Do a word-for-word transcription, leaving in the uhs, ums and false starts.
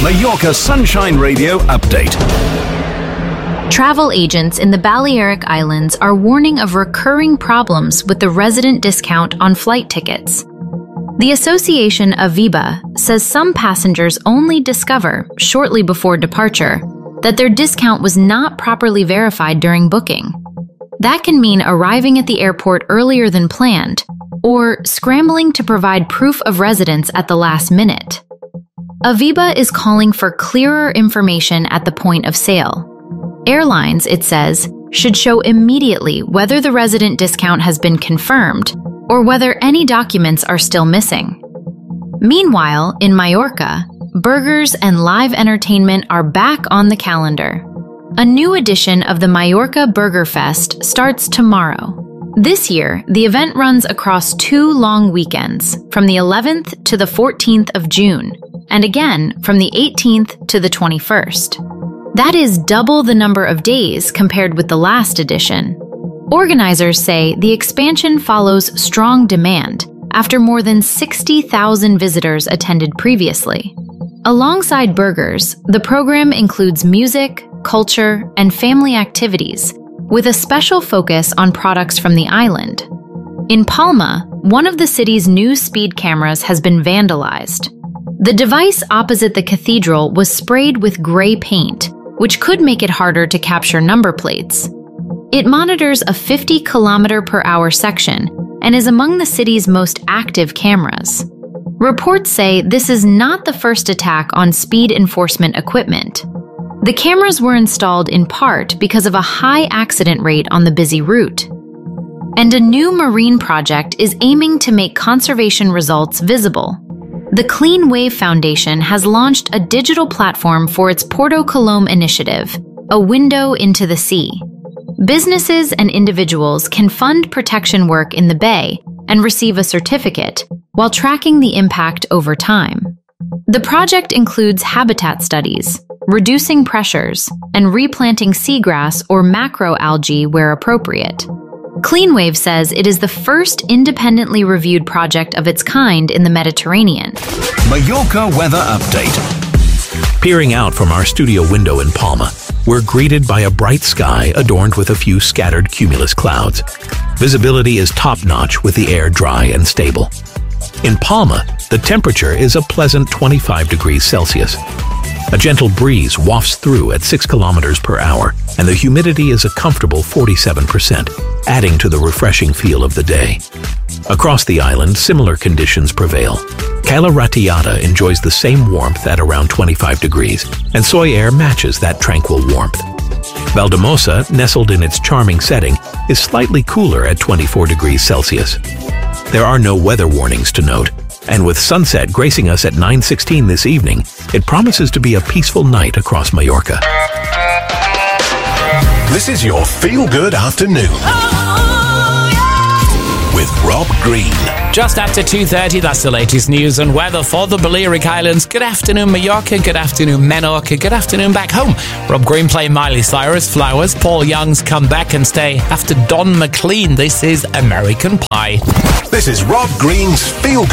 Mallorca Sunshine Radio update. Travel agents in the Balearic Islands are warning of recurring problems with the resident discount on flight tickets. The association Aviva says some passengers only discover, shortly before departure, that their discount was not properly verified during booking. That can mean arriving at the airport earlier than planned, or scrambling to provide proof of residence at the last minute. Aviva is calling for clearer information at the point of sale. Airlines, it says, should show immediately whether the resident discount has been confirmed or whether any documents are still missing. Meanwhile, in Mallorca, burgers and live entertainment are back on the calendar. A new edition of the Mallorca Burger Fest starts tomorrow. This year, the event runs across two long weekends, from the eleventh to the fourteenth of June, and again from the eighteenth to the twenty-first. That is double the number of days compared with the last edition. Organizers say the expansion follows strong demand after more than sixty thousand visitors attended previously. Alongside burgers, the program includes music, culture, and family activities, with a special focus on products from the island. In Palma, one of the city's new speed cameras has been vandalized. The device opposite the cathedral was sprayed with gray paint, which could make it harder to capture number plates. It monitors a fifty kilometer per hour section and is among the city's most active cameras. Reports say this is not the first attack on speed enforcement equipment. The cameras were installed in part because of a high accident rate on the busy route. And a new marine project is aiming to make conservation results visible. The Clean Wave Foundation has launched a digital platform for its Porto Colom initiative, a window into the sea. Businesses and individuals can fund protection work in the bay and receive a certificate while tracking the impact over time. The project includes habitat studies, reducing pressures, and replanting seagrass or macroalgae where appropriate. CleanWave says it is the first independently reviewed project of its kind in the Mediterranean. Mallorca weather update. Peering out from our studio window in Palma, we're greeted by a bright sky adorned with a few scattered cumulus clouds. Visibility is top-notch with the air dry and stable. In Palma, the temperature is a pleasant twenty-five degrees Celsius. A gentle breeze wafts through at six kilometers per hour, and the humidity is a comfortable forty-seven percent, adding to the refreshing feel of the day. Across the island, similar conditions prevail. Cala Ratllada enjoys the same warmth at around twenty-five degrees, and Soy Air matches that tranquil warmth. Valdemosa, nestled in its charming setting, is slightly cooler at twenty-four degrees Celsius. There are no weather warnings to note, and with sunset gracing us at nine sixteen this evening, it promises to be a peaceful night across Mallorca. This is your feel-good afternoon. Oh, yeah. With Rob Green. Just after two thirty, that's the latest news and weather for the Balearic Islands. Good afternoon, Mallorca. Good afternoon, Menorca. Good afternoon back home. Rob Green playing Miley Cyrus, Flowers. Paul Young's Come Back and Stay. After Don McLean, this is American Pie. This is Rob Green's Feel Good